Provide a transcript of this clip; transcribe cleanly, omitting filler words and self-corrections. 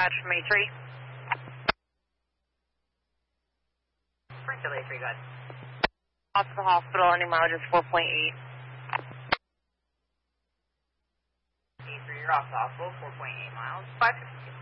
dispatch from A3. Springfield A3, go ahead. Hospital, hospital, ending mileage is 4.8. A3, you're off the hospital, 4.8 miles, 552.